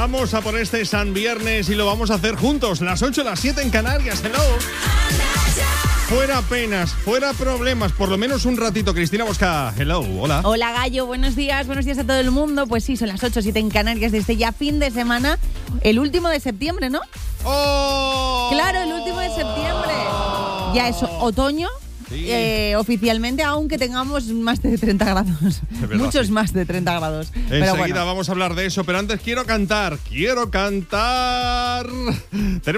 Vamos a por este San Viernes y lo vamos a hacer juntos. Las 8, las 7 en Canarias. Hello. Fuera penas, fuera problemas, por lo menos un ratito. Cristina Bosca, hello, hola. Hola Gallo, buenos días a todo el mundo. Pues sí, son las 8, 7 en Canarias desde ya fin de semana. El último de septiembre, ¿no? ¡Oh! Claro, el último de septiembre. Ya es otoño. Sí. Oficialmente, aunque tengamos más de 30 grados. Verdad, muchos sí. Más de 30 grados. Enseguida vamos a hablar de eso, pero antes quiero cantar.